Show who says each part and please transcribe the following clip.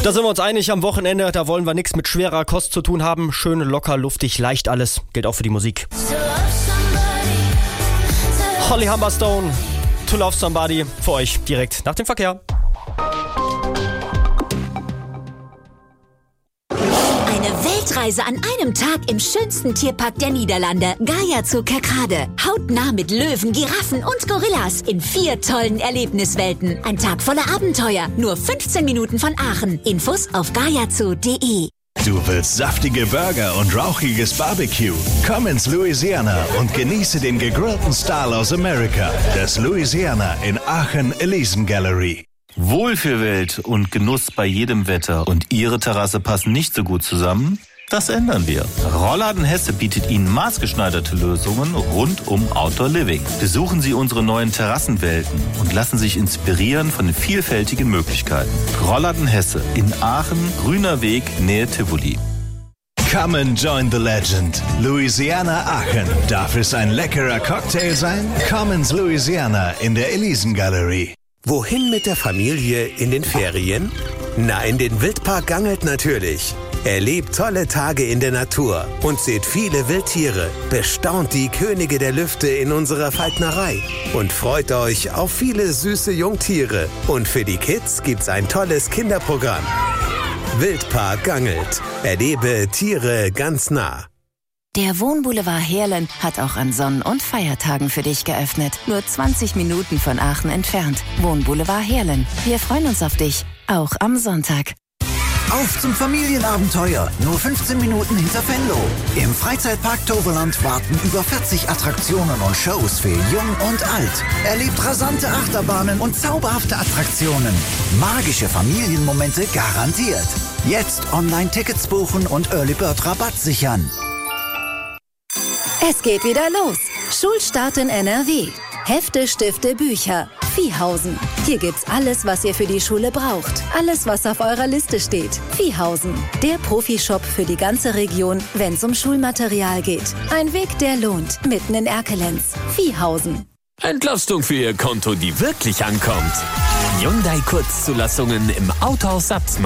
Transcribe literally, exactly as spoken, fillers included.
Speaker 1: Da sind wir uns einig am Wochenende, da wollen wir nichts mit schwerer Kost zu tun haben. Schön, locker, luftig, leicht alles. Gilt auch für die Musik. Holly Humberstone, To Love Somebody, für euch direkt nach dem Verkehr.
Speaker 2: Eine Weltreise an einem Tag im schönsten Tierpark der Niederlande, Gaia Zoo Kerkrade. Hautnah mit Löwen, Giraffen und Gorillas in vier tollen Erlebniswelten. Ein Tag voller Abenteuer, nur fünfzehn Minuten von Aachen. Infos auf gaiazoo punkt de.
Speaker 3: Du willst saftige Burger und rauchiges Barbecue? Komm ins Louisiana und genieße den gegrillten Style aus Amerika. Das Louisiana in Aachen Elisen Gallery.
Speaker 4: Wohlfühlwelt und Genuss bei jedem Wetter und Ihre Terrasse passen nicht so gut zusammen? Das ändern wir. Rollladen Hesse bietet Ihnen maßgeschneiderte Lösungen rund um Outdoor Living. Besuchen Sie unsere neuen Terrassenwelten und lassen sich inspirieren von den vielfältigen Möglichkeiten. Rollladen Hesse in Aachen, Grüner Weg, Nähe Tivoli.
Speaker 3: Come and join the legend. Louisiana Aachen. Darf es ein leckerer Cocktail sein? Komm ins Louisiana in der Elisen Gallery.
Speaker 5: Wohin mit der Familie in den Ferien? Na, in den Wildpark Gangelt natürlich. Erlebt tolle Tage in der Natur und seht viele Wildtiere. Bestaunt die Könige der Lüfte in unserer Falknerei und freut euch auf viele süße Jungtiere. Und für die Kids gibt's ein tolles Kinderprogramm. Wildpark Gangelt. Erlebe Tiere ganz nah.
Speaker 6: Der Wohnboulevard Heerlen hat auch an Sonn- und Feiertagen für dich geöffnet. Nur zwanzig Minuten von Aachen entfernt. Wohnboulevard Heerlen. Wir freuen uns auf dich, auch am Sonntag.
Speaker 7: Auf zum Familienabenteuer, nur fünfzehn Minuten hinter Venlo. Im Freizeitpark Toverland warten über vierzig Attraktionen und Shows für Jung und Alt. Erlebt rasante Achterbahnen und zauberhafte Attraktionen. Magische Familienmomente garantiert. Jetzt Online-Tickets buchen und Early Bird Rabatt sichern.
Speaker 8: Es geht wieder los. Schulstart in N R W. Hefte, Stifte, Bücher. Viehhausen. Hier gibt's alles, was ihr für die Schule braucht. Alles, was auf eurer Liste steht. Viehhausen. Der Profishop für die ganze Region, wenn's um Schulmaterial geht. Ein Weg, der lohnt. Mitten in Erkelenz. Viehhausen.
Speaker 9: Entlastung für Ihr Konto, die wirklich ankommt. Hyundai Kurzzulassungen im Autohaus Sapsmann.